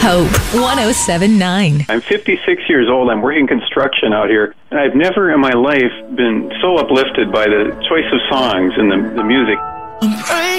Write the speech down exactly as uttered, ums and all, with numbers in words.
Hope one oh seven point nine. I'm fifty-six years old. I'm working construction out here, and I've never in my life been so uplifted by the choice of songs and the, the music. I'm praying.